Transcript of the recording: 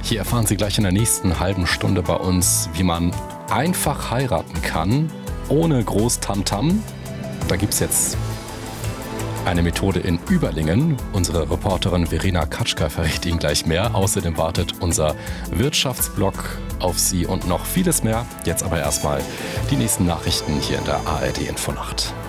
Hier erfahren Sie gleich in der nächsten halben Stunde bei uns, wie man einfach heiraten kann, ohne groß Tamtam. Da gibt es jetzt eine Methode in Überlingen. Unsere Reporterin Verena Katschka verrät Ihnen gleich mehr. Außerdem wartet unser Wirtschaftsblog auf Sie und noch vieles mehr. Jetzt aber erstmal die nächsten Nachrichten hier in der ARD Infonacht.